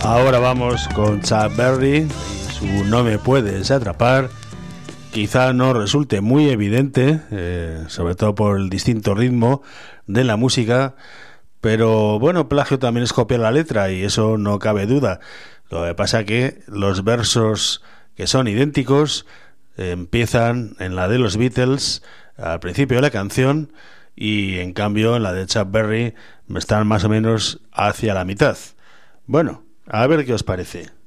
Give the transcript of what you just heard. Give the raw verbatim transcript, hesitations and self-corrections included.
Ahora vamos con Chuck Berry y su No me puedes atrapar. Quizá no resulte muy evidente, eh, sobre todo por el distinto ritmo de la música, pero bueno, plagio también es copiar la letra y eso no cabe duda. Lo que pasa es que los versos que son idénticos eh, empiezan en la de los Beatles al principio de la canción y en cambio en la de Chuck Berry están más o menos hacia la mitad. Bueno, a ver qué os parece.